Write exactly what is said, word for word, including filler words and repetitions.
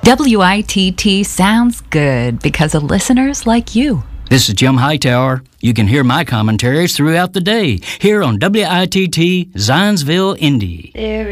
W I T T sounds good because of listeners like you. This is Jim Hightower. You can hear my commentaries throughout the day here on W I T T Zionsville, Indy. There